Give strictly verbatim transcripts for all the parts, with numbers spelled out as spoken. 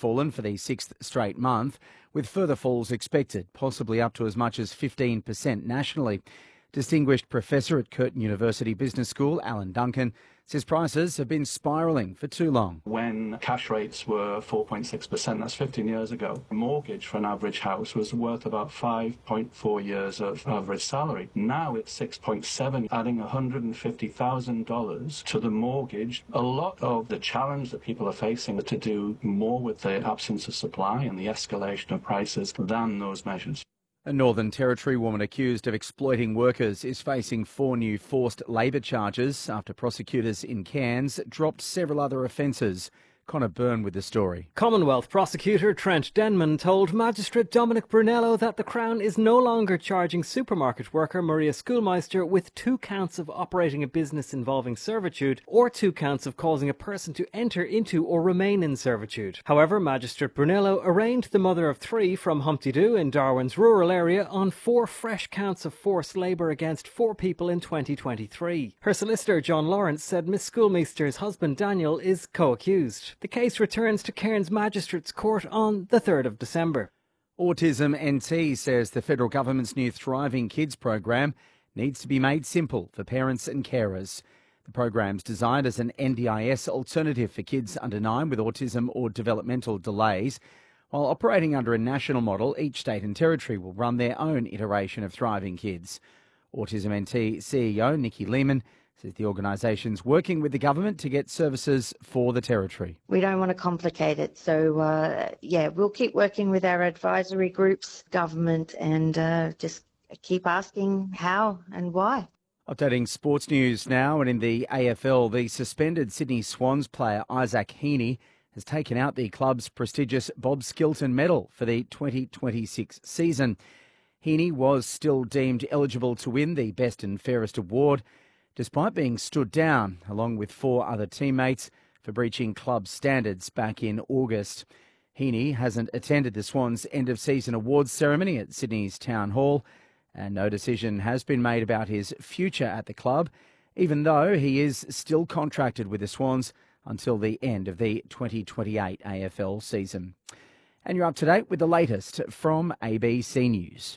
fallen for the sixth straight month, with further falls expected, possibly up to as much as fifteen percent nationally. Distinguished Professor at Curtin University Business School, Alan Duncan, says prices have been spiralling for too long. When cash rates were four point six percent, that's fifteen years ago, a mortgage for an average house was worth about five point four years of average salary. Now it's six point seven, adding one hundred fifty thousand dollars to the mortgage. A lot of the challenge that people are facing is to do more with the absence of supply and the escalation of prices than those measures. A Northern Territory woman accused of exploiting workers is facing four new forced labour charges after prosecutors in Cairns dropped several other offences. Connor Byrne with the story. Commonwealth prosecutor Trent Denman told Magistrate Dominic Brunello that the Crown is no longer charging supermarket worker Maria Schoolmeister with two counts of operating a business involving servitude or two counts of causing a person to enter into or remain in servitude. However, Magistrate Brunello arraigned the mother of three from Humpty Doo in Darwin's rural area on four fresh counts of forced labour against four people in twenty twenty-three. Her solicitor John Lawrence said Miss Schoolmeister's husband Daniel is co-accused. The case returns to Cairns Magistrates Court on the third of December. Autism N T says the federal government's new Thriving Kids program needs to be made simple for parents and carers. The program's designed as an N D I S alternative for kids under nine with autism or developmental delays. While operating under a national model, each state and territory will run their own iteration of Thriving Kids. Autism N T C E O Nikki Lehman says the organisation's working with the government to get services for the territory. We don't want to complicate it, so uh, yeah, we'll keep working with our advisory groups, government, and uh, just keep asking how and why. Updating sports news now, and in the A F L, the suspended Sydney Swans player Isaac Heaney has taken out the club's prestigious Bob Skilton medal for the twenty twenty-six season. Heaney was still deemed eligible to win the Best and Fairest award, despite being stood down, along with four other teammates, for breaching club standards back in August. Heaney hasn't attended the Swans' end-of-season awards ceremony at Sydney's Town Hall, and no decision has been made about his future at the club, even though he is still contracted with the Swans until the end of the twenty twenty-eight A F L season. And you're up to date with the latest from A B C News.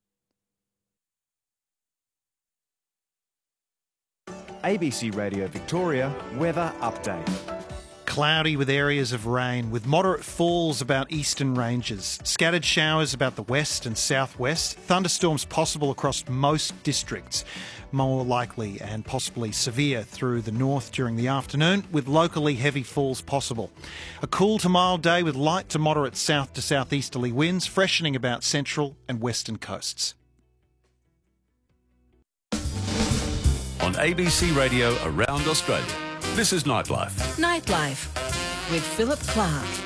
A B C Radio Victoria weather update. Cloudy with areas of rain, with moderate falls about eastern ranges. Scattered showers about the west and southwest. Thunderstorms possible across most districts. More likely and possibly severe through the north during the afternoon, with locally heavy falls possible. A cool to mild day with light to moderate south to southeasterly winds, freshening about central and western coasts. On A B C Radio around Australia, this is Nightlife. Nightlife with Philip Clark.